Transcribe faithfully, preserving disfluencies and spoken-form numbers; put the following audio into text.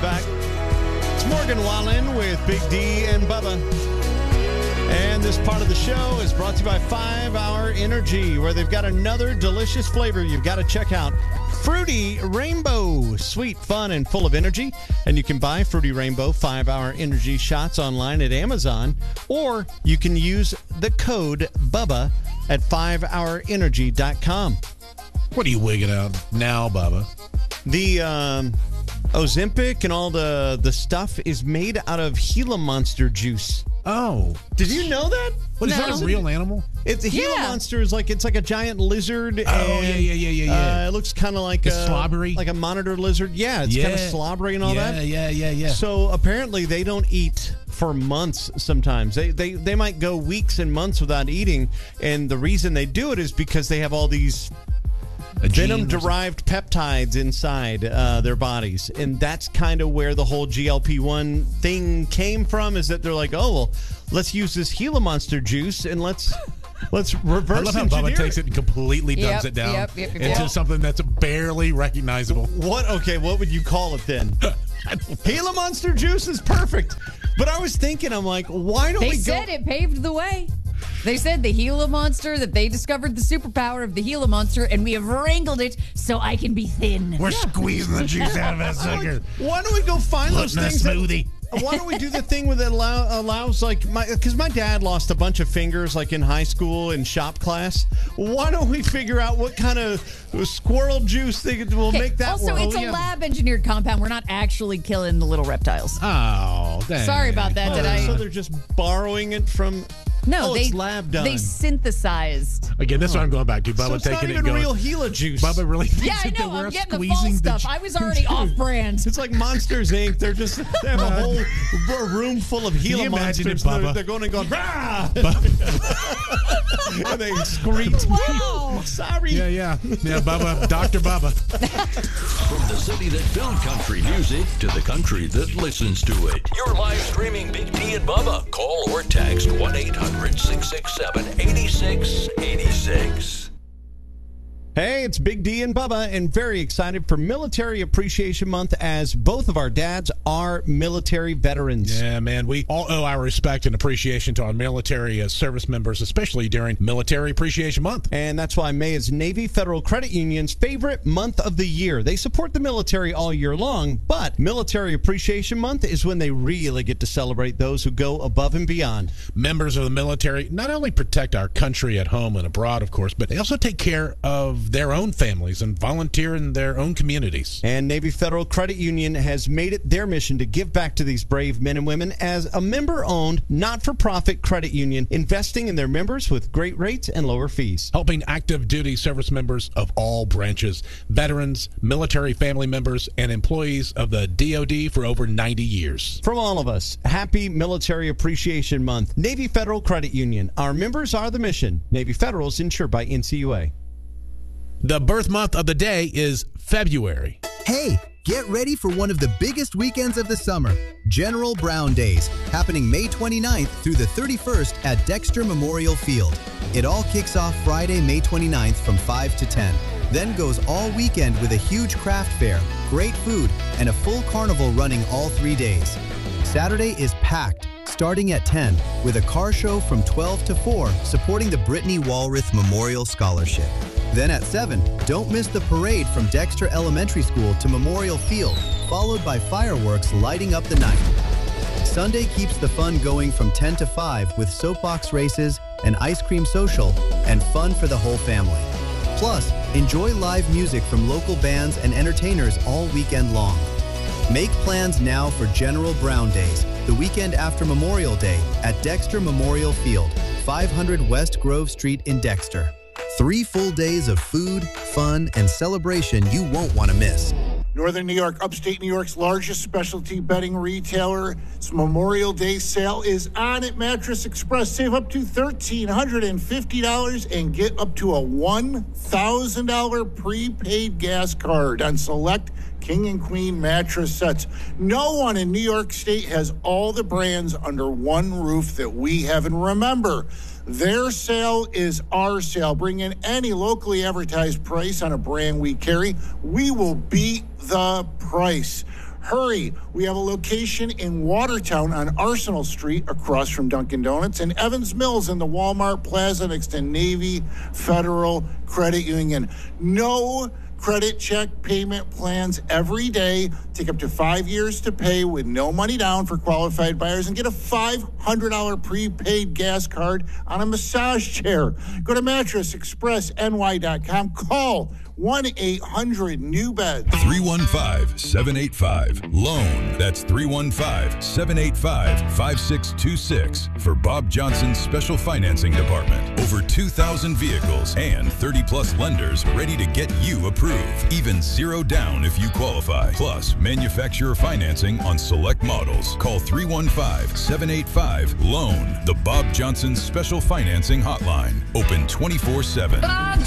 back. It's Morgan Wallen with Big D and Bubba. And this part of the show is brought to you by five hour Energy, where they've got another delicious flavor you've got to check out. Fruity Rainbow. Sweet, fun, and full of energy. And you can buy Fruity Rainbow five hour Energy shots online at Amazon, or you can use the code BUBBA at five hour energy dot com. What are you wigging out now, Bubba? The um, Ozempic and all the, the stuff is made out of Gila Monster juice. Oh. Did you know that? What, is No. that a real animal? It's a Gila Yeah. Monster is like it's like a giant lizard. Oh, and, yeah, yeah, yeah, yeah, yeah. Uh, it looks kind of like It's a slobbery? like a monitor lizard. Yeah, it's kind of Yeah. slobbery and all yeah, that. Yeah, yeah, yeah, So apparently they don't eat for months sometimes. They, they they might go weeks and months without eating, and the reason they do it is because they have all these A gene or venom-derived peptides inside uh, their bodies. And that's kind of where the whole G L P one thing came from, is that they're like, oh, well, let's use this Gila Monster juice and let's let's reverse I love how engineer Bubba takes it and completely dumbs Yep, it down yep, yep, yep, into yep. something that's barely recognizable. What? Okay, what would you call it then? Gila Monster juice is perfect. But I was thinking, I'm like, why don't They we said go... it paved the way. They said the Gila Monster, that they discovered the superpower of the Gila Monster, and we have wrangled it so I can be thin. We're squeezing the juice out of that sucker. Why don't we go find those Putting a things? that- smoothie. Why don't we do the thing with it allow, allows like my because my dad lost a bunch of fingers like in high school in shop class. Why don't we figure out what kind of squirrel juice they could, will Okay, make that also, work? it's Oh, a yeah. lab engineered compound. We're not actually killing the little reptiles. Oh, dang. Sorry about that. Did Oh, I? So they're just borrowing it from. No, oh, they it's lab done. They synthesized. Again, that's what I'm going back to. Bubba so it's taking not it even and going, real Gila juice. Bubba really thinks Yeah, I that know. we're I'm getting the squeezing fall the stuff. ju- I was already off brand. It's like Monsters Incorporated. They're just they have a whole r- room full of Gila you imagine monsters. it, Bubba? They're, they're going and going, rah! and they excrete. Wow. Sorry. Yeah, yeah. Yeah, Bubba, Doctor Bubba. From the city that built country music to the country that listens to it. You're live streaming Big D and Bubba. Call or text one eight hundred six six seven eight six eight six. Hey, it's Big D and Bubba, and very excited for Military Appreciation Month as both of our dads are military veterans. Yeah, man, we all owe our respect and appreciation to our military uh, service members, especially during Military Appreciation Month. And that's why May is Navy Federal Credit Union's favorite month of the year. They support the military all year long, but Military Appreciation Month is when they really get to celebrate those who go above and beyond. Members of the military not only protect our country at home and abroad, of course, but they also take care of their own families and volunteer in their own communities. And Navy Federal Credit Union has made it their mission to give back to these brave men and women as a member-owned, not-for-profit credit union, investing in their members with great rates and lower fees. Helping active duty service members of all branches, veterans, military family members, and employees of the D O D for over ninety years. From all of us, happy Military Appreciation Month. Navy Federal Credit Union. Our members are the mission. Navy Federal is insured by N C U A. The birth month of the day is February. Hey, get ready for one of the biggest weekends of the summer, General Brown Days, happening May twenty-ninth through the thirty-first at Dexter Memorial Field. It all kicks off Friday, May twenty-ninth from five to ten. Then goes all weekend with a huge craft fair, great food, and a full carnival running all three days. Saturday is packed, starting at ten, with a car show from twelve to four supporting the Brittany Walrath Memorial Scholarship. Then at seven, don't miss the parade from Dexter Elementary School to Memorial Field, followed by fireworks lighting up the night. Sunday keeps the fun going from ten to five with soapbox races, an ice cream social, and fun for the whole family. Plus, enjoy live music from local bands and entertainers all weekend long. Make plans now for General Brown Days, the weekend after Memorial Day at Dexter Memorial Field, five hundred West Grove Street in Dexter. Three full days of food, fun, and celebration you won't want to miss. Northern New York, upstate New York's largest specialty bedding retailer. Its Memorial Day sale is on at Mattress Express. Save up to one thousand three hundred fifty dollars and get up to a one thousand dollars prepaid gas card on select King and Queen mattress sets. No one in New York State has all the brands under one roof that we have. And remember, their sale is our sale. Bring in any locally advertised price on a brand we carry. We will beat the price. Hurry. We have a location in Watertown on Arsenal Street across from Dunkin' Donuts, and Evans Mills in the Walmart Plaza next to Navy Federal Credit Union. No credit check payment plans every day. Take up to five years to pay with no money down for qualified buyers, and get a five hundred dollars prepaid gas card on a massage chair. Go to mattress express N Y dot com. Call one eight hundred new beds. three one five, seven eight five, LOAN. That's three one five, seven eight five, five six two six for Bob Johnson's Special Financing Department. Over two thousand vehicles and thirty plus lenders ready to get you approved. Even zero down if you qualify. Plus, manufacturer financing on select models. Call three one five, seven eight five, LOAN. The Bob Johnson Special Financing Hotline. Open twenty-four seven. Bob